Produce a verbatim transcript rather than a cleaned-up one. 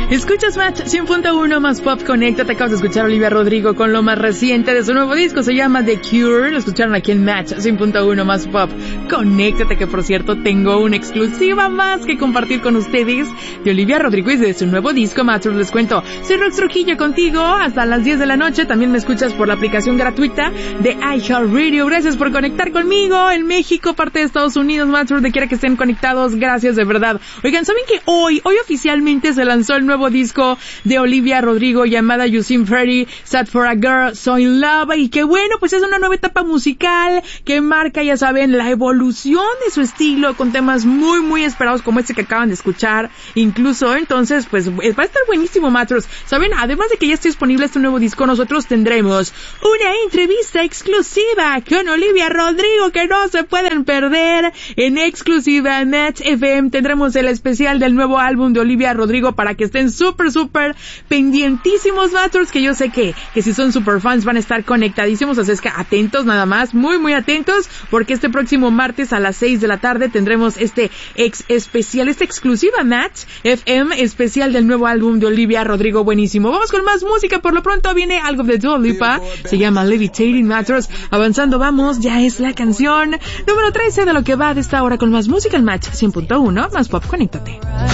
Escuchas Match cien punto uno más Pop, conéctate. Acabas de escuchar a Olivia Rodrigo con lo más reciente de su nuevo disco, se llama The Cure. Lo escucharon aquí en Match cien punto uno más Pop, conéctate, que por cierto tengo una exclusiva más que compartir con ustedes de Olivia Rodrigo y de su nuevo disco. Match, les cuento, soy Rox Trujillo contigo hasta las diez de la noche. También me escuchas por la aplicación gratuita de iHeartRadio. Gracias por conectar conmigo en México, parte de Estados Unidos, Match, donde quiera que estén conectados. Gracias de verdad. Oigan, ¿saben que hoy, hoy oficialmente se lanzó el nuevo disco de Olivia Rodrigo llamada You Seem Pretty, Sad for a Girl, So in Love? Y que bueno, pues es una nueva etapa musical que marca, ya saben, la evolución de su estilo con temas muy, muy esperados como este que acaban de escuchar. Incluso, entonces, pues va a estar buenísimo, Matros. ¿Saben? Además de que ya está disponible este nuevo disco, nosotros tendremos una entrevista exclusiva con Olivia Rodrigo que no se pueden perder en exclusiva en Match F M. Tendremos el especial del nuevo álbum de Olivia Rodrigo para que estén súper, súper pendientísimos, Matros, que yo sé que, que si son super fans van a estar conectadísimos, así es que atentos nada más, muy, muy atentos, porque este próximo martes a las seis de la tarde tendremos este ex especial, esta exclusiva Match F M especial del nuevo álbum de Olivia Rodrigo, buenísimo. Vamos con más música, por lo pronto viene algo de Dua Lipa, se llama Levitating, Matros. Avanzando vamos, ya es la canción número trece de lo que va de esta hora con más música en Match cien punto uno más Pop, conéctate.